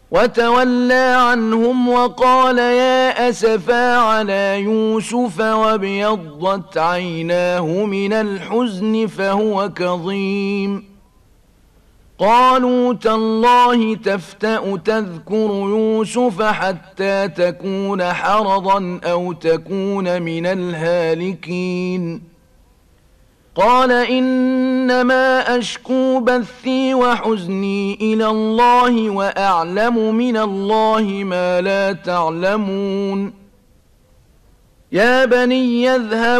وتولى عنهم وقال يا أسفا على يوسف وابيضت عيناه من الحزن فهو كظيم. قالوا تالله تفتأ تذكر يوسف حتى تكون حرضا أو تكون من الهالكين. قال إنما أشكو بثي وحزني إلى الله وأعلم من الله ما لا تعلمون. يا بني اذهبوا